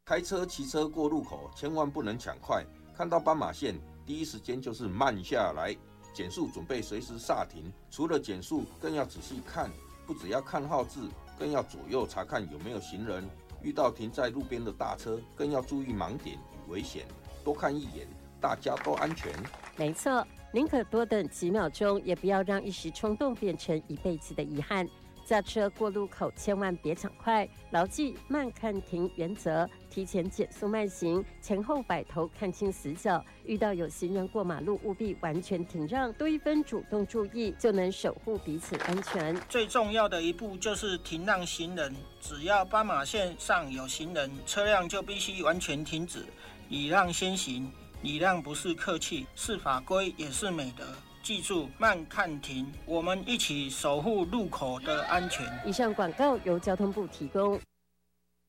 开车、骑车过路口千万不能抢快，看到斑马线，第一时间就是慢下来，减速准备随时刹停。除了减速，更要仔细看，不只要看号志，更要左右查看有没有行人。遇到停在路边的大车，更要注意盲点与危险，多看一眼，大家都安全。 没错，宁可多等几秒钟，也不要让一时冲动变成一辈子的遗憾。驾车过路口千万别抢快，牢记慢看停原则，提前减速慢行，前后摆头看清死角。遇到有行人过马路，务必完全停让，多一分主动注意，就能守护彼此安全。 最重要的一步就是停让行人，只要斑马线上有行人，车辆就必须完全停止，礼让先行。礼让不是客气，是法规，也是美德。记住，慢看停，我们一起守护路口的安全。 以上广告由交通部提供。